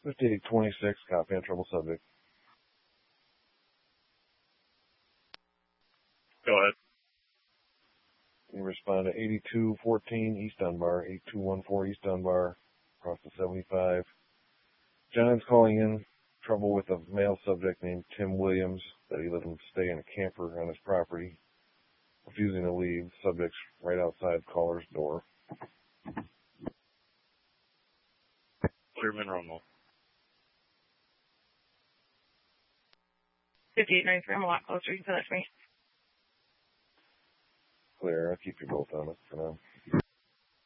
5826, copy on trouble subject. Go ahead. You respond to 8214 East Dunbar, 8214 East Dunbar, across the 75. John's calling in trouble with a male subject named Tim Williams that he let him stay in a camper on his property, refusing to leave. Subject's right outside caller's door. Clearman Romo. 5893, I'm a lot closer. You can send that to me. Clear. I'll keep you both on it for now.